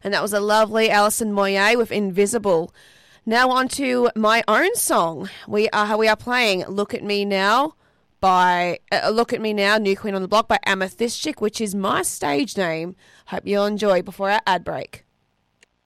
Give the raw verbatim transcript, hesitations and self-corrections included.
And that was a lovely Alison Moyet with Invisible. Now on to my own song. We are we are playing Look at Me Now by uh, Look at Me Now, New Queen on the Block by Amethyst Chick, which is my stage name. Hope you'll enjoy before our ad break.